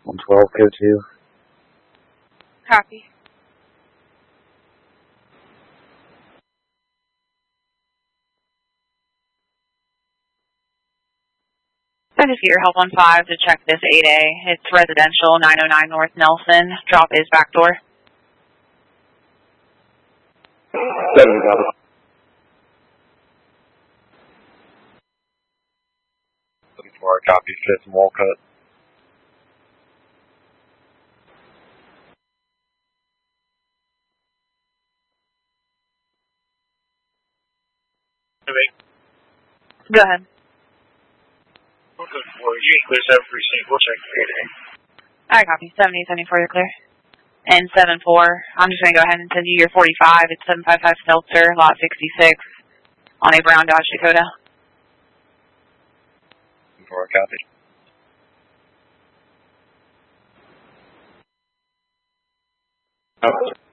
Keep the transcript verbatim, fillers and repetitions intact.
one twelve, code two. Copy. I just get your help on five to check this eight A. It's residential, nine oh nine North Nelson. Drop is back door. seven, copy. seven four, copy, fifth and Walcott. Go ahead. We're good for you. You clear seven precinct. We'll check for eight A. Alright, copy. seventy, seventy-four, you're clear. And seven four, I'm just going to go ahead and send you your forty-five. It's seven five five Seltzer, lot sixty-six, on a brown Dodge Dakota. seven four, copy. Oh.